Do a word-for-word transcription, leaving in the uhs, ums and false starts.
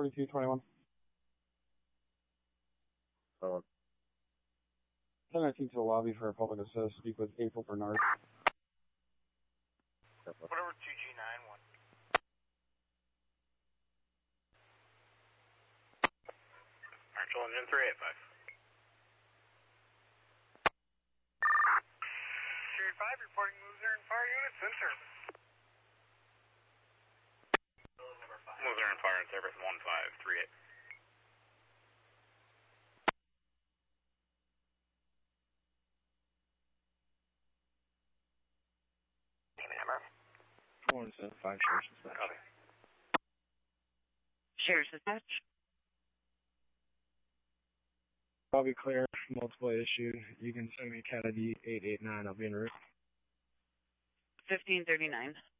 forty-two twenty-one. Oh. ten nineteen to the lobby for a public assist. Speak with April Bernard. Whatever, two G nine one. Marshall engine three eight five. three eight five reporting Loser and fire units in service. Loser and fire in service one five three eight. one seven five Sheriff's Dispatch. Copy. Sheriff's Dispatch. Lobby clear, multiple issued. You can send me Cat I D eight eight nine, I'll be en route. fifteen thirty-nine.